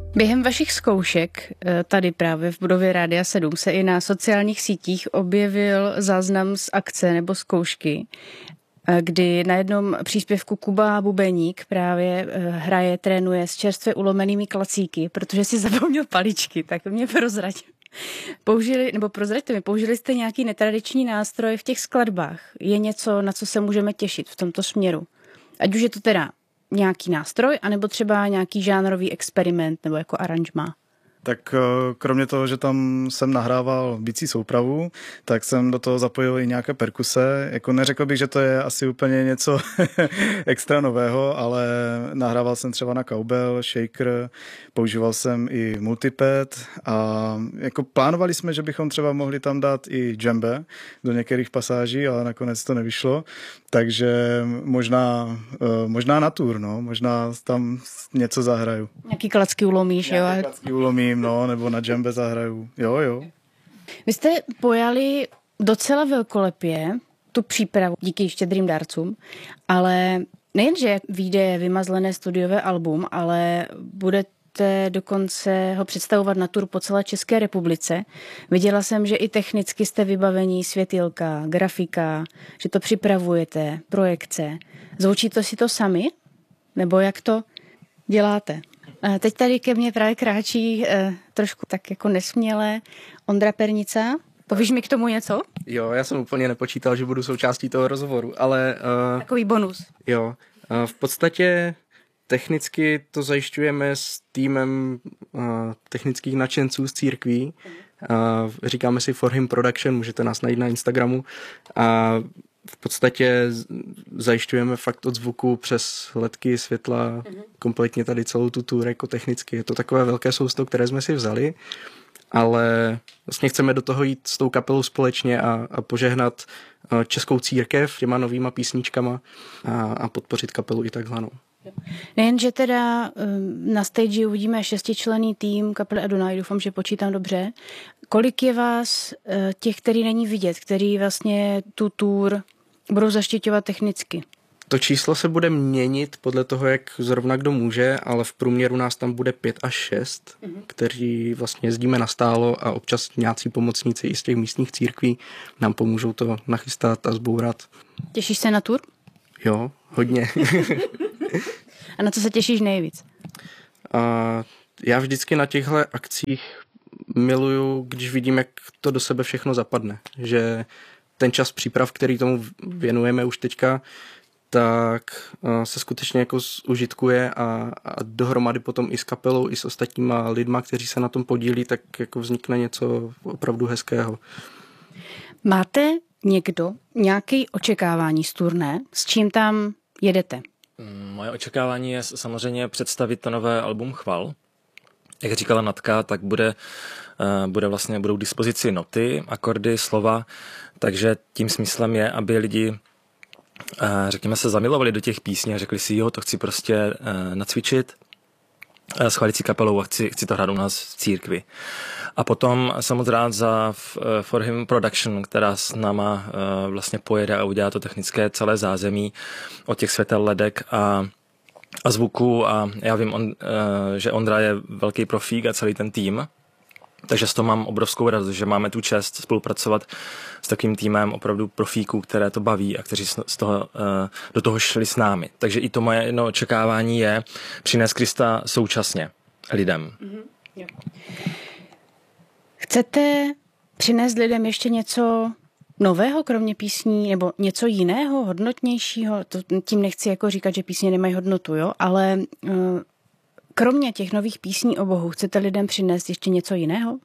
Během vašich zkoušek tady právě v budově Rádia 7 se i na sociálních sítích objevil záznam z akce nebo zkoušky, kdy na jednom příspěvku Kuba Bubeník právě hraje, trénuje s čerstvě ulomenými klacíky, protože si zapomněl paličky, tak mě prozraďte mi, použili jste nějaký netradiční nástroj v těch skladbách? Je něco, na co se můžeme těšit v tomto směru? Ať už je to teda nějaký nástroj, anebo třeba nějaký žánrový experiment nebo jako aranžma? Tak kromě toho, že tam jsem nahrával bicí soupravu, tak jsem do toho zapojil i nějaké perkuse. Jako neřekl bych, že to je asi úplně něco extra nového, ale nahrával jsem třeba na cowbell, shaker, používal jsem i multipad a jako plánovali jsme, že bychom třeba mohli tam dát i džembe do některých pasáží, ale nakonec to nevyšlo. Takže možná na tour, no, možná tam něco zahraju. Nějaký klacky ulomíš, jo? Klacky ulomím, no, nebo na džembe zahraju. Jo. Vy jste pojali docela velkolepě tu přípravu díky štědrým dárcům, ale nejenže vyjde vymazlené studiové album, ale budete dokonce ho představovat na tour po celé České republice. Viděla jsem, že i technicky jste vybavení, světýlka, grafika, že to připravujete, projekce. Zvučí to si to sami? Nebo jak to děláte? Teď tady ke mně právě kráčí trošku tak jako nesměle Ondra Pernica. Povíš mi k tomu něco? Jo, já jsem úplně nepočítal, že budu součástí toho rozhovoru, ale... Takový bonus. Jo, v podstatě technicky to zajišťujeme s týmem technických nadšenců z církví. Říkáme si For Him Production, můžete nás najít na Instagramu. A v podstatě zajišťujeme fakt od zvuku přes ledky, světla, kompletně tady celou tu tour jako technicky. Je to takové velké sousto, které jsme si vzali, ale vlastně chceme do toho jít s tou kapelou společně a požehnat českou církev těma novýma písničkama a podpořit kapelu i takhle. No. Nejenže teda na stage uvidíme 6členný tým kapely Adonai, doufám, že počítám dobře. Kolik je vás těch, který není vidět, který vlastně tu tour budou zaštiťovat technicky? To číslo se bude měnit podle toho, jak zrovna kdo může, ale v průměru nás tam bude 5 až 6, kteří vlastně jezdíme nastálo a občas nějací pomocníci i z těch místních církví nám pomůžou to nachystat a zbourat. Těšíš se na tour? Jo, hodně. A na co se těšíš nejvíc? Já vždycky na těchto akcích miluju, když vidím, jak to do sebe všechno zapadne. Že ten čas příprav, který tomu věnujeme už teďka, tak se skutečně jako užitkuje a dohromady potom i s kapelou, i s ostatníma lidma, kteří se na tom podílí, tak jako vznikne něco opravdu hezkého. Máte někdo nějaké očekávání z turné? S čím tam jedete? Moje očekávání je samozřejmě představit to nové album Chval. Jak říkala Natka, tak budou k dispozici noty, akordy, slova, takže tím smyslem je, aby lidi, řekněme, se zamilovali do těch písní a řekli si, jo, to chci prostě nacvičit, schválit si kapelou a chci to hrát u nás v církvi. A potom jsem moc rád za For Him Production, která s náma vlastně pojede a udělá to technické celé zázemí od těch světel, ledek a zvuku a já vím, že Ondra je velký profík a celý ten tým, takže z toho mám obrovskou radost, že máme tu čest spolupracovat s takovým týmem opravdu profíků, které to baví a kteří do toho šli s námi. Takže i to moje jedno očekávání je přinést Krista současně lidem. Chcete přinést lidem ještě něco nového, kromě písní, nebo něco jiného, hodnotnějšího? Tím nechci jako říkat, že písně nemají hodnotu, jo? Ale kromě těch nových písní o Bohu, chcete lidem přinést ještě něco jiného?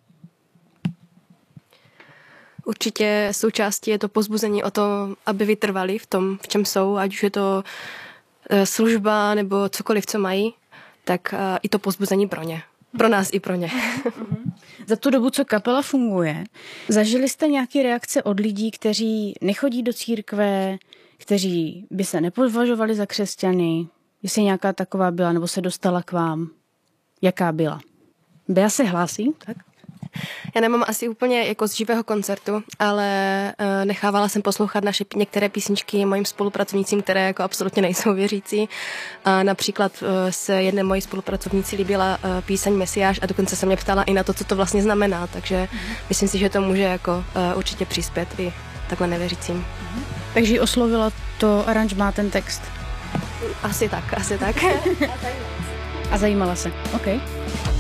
Určitě součástí je to povzbuzení o to, aby vytrvali v tom, v čem jsou, ať už je to služba nebo cokoliv, co mají, tak i to povzbuzení pro ně. Pro nás i pro ně. Za tu dobu, co kapela funguje, zažili jste nějaké reakce od lidí, kteří nechodí do církve, kteří by se nepovažovali za křesťany? Jestli nějaká taková byla, nebo se dostala k vám? Jaká byla? Bea se hlásí? Tak? Já nemám asi úplně jako z živého koncertu, ale nechávala jsem poslouchat některé písničky mojim spolupracovnícím, které jako absolutně nejsou věřící. A například se jedné mojí spolupracovníci líbila píseň Mesiáš a dokonce se mě ptala i na to, co to vlastně znamená, takže myslím si, že to může jako určitě přispět i takhle nevěřícím. Takže ji oslovila to aranžmá, ten text? Asi tak. A zajímala se. OK.